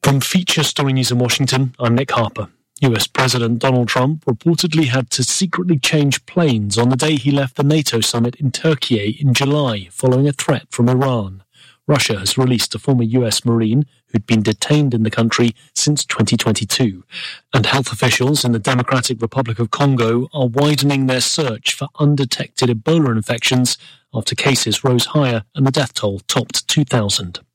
From Feature Story News in Washington, I'm Nick Harper. US President Donald Trump reportedly had to secretly change planes on the day he left the NATO summit in Turkey in July, following a threat from Iran. Russia has released a former US Marine who'd been detained in the country since 2022. And health officials in the Democratic Republic of Congo are widening their search for undetected Ebola infections after cases rose higher and the death toll topped 2,000.